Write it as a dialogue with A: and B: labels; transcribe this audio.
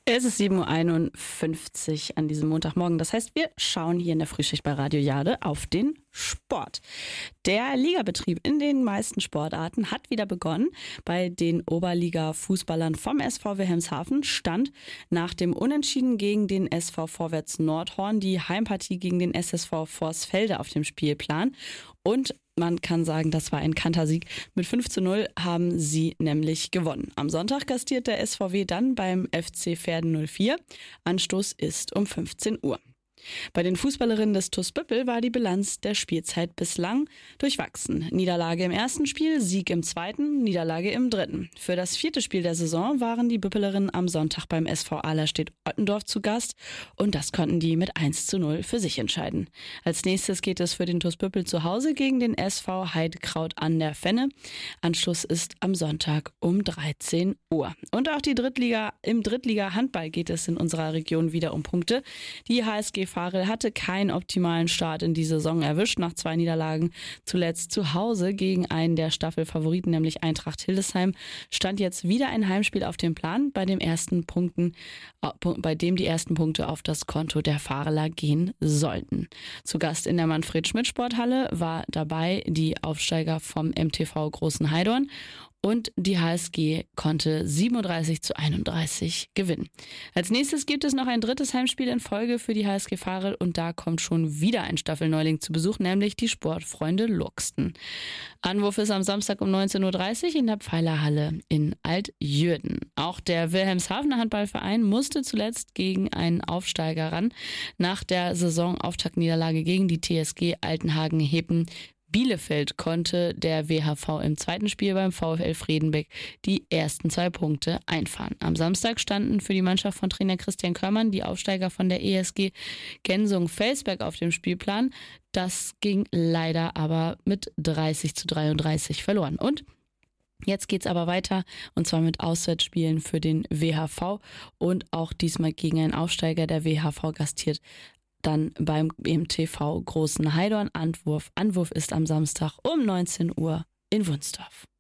A: Es ist 7:51 Uhr an diesem Montagmorgen. Das heißt, wir schauen hier in der Frühschicht bei Radio Jade auf den Sport. Der Ligabetrieb in den meisten Sportarten hat wieder begonnen. Bei den Oberliga-Fußballern vom SV Wilhelmshaven stand nach dem Unentschieden gegen den SV Vorwärts Nordhorn die Heimpartie gegen den SSV Vorsfelde auf dem Spielplan. Und man kann sagen, das war ein Kantersieg. Mit 5:0 haben sie nämlich gewonnen. Am Sonntag gastiert der SVW dann beim FC Verden 04. Anstoß ist um 15 Uhr. Bei den Fußballerinnen des TuS Büppel war die Bilanz der Spielzeit bislang durchwachsen. Niederlage im ersten Spiel, Sieg im zweiten, Niederlage im dritten. Für das vierte Spiel der Saison waren die Büppelerinnen am Sonntag beim SV Ahlerstedt-Ottendorf zu Gast und das konnten die mit 1:0 für sich entscheiden. Als nächstes geht es für den TuS Büppel zu Hause gegen den SV Heidekraut an der Fenne. Anschluss ist am Sonntag um 13 Uhr. Und auch im Drittliga-Handball geht es in unserer Region wieder um Punkte. Die HSG Farel hatte keinen optimalen Start in die Saison erwischt, nach 2 Niederlagen zuletzt zu Hause gegen einen der Staffelfavoriten, nämlich Eintracht Hildesheim, stand jetzt wieder ein Heimspiel auf dem Plan, bei dem die ersten Punkte auf das Konto der Fareler gehen sollten. Zu Gast in der Manfred-Schmidt-Sporthalle war dabei die Aufsteiger vom MTV Großen Heidorn. Und die HSG konnte 37:31 gewinnen. Als nächstes gibt es noch ein drittes Heimspiel in Folge für die HSG Farel und da kommt schon wieder ein Staffelneuling zu Besuch, nämlich die Sportfreunde Luxten. Anwurf ist am Samstag um 19:30 Uhr in der Pfeilerhalle in Altjürden. Auch der Wilhelmshavener Handballverein musste zuletzt gegen einen Aufsteiger ran. Nach der Saisonauftaktniederlage gegen die TSG Altenhagen-Hepen Bielefeld konnte der WHV im zweiten Spiel beim VfL Fredenbeck die ersten 2 Punkte einfahren. Am Samstag standen für die Mannschaft von Trainer Christian Körmann die Aufsteiger von der ESG Gensung-Felsberg auf dem Spielplan. Das ging leider aber mit 30:33 verloren. Und jetzt geht's aber weiter und zwar mit Auswärtsspielen für den WHV und auch diesmal gegen einen Aufsteiger. Der WHV gastiert dann beim MTV Großen Heidorn. Anwurf ist am Samstag um 19 Uhr in Wunsdorf.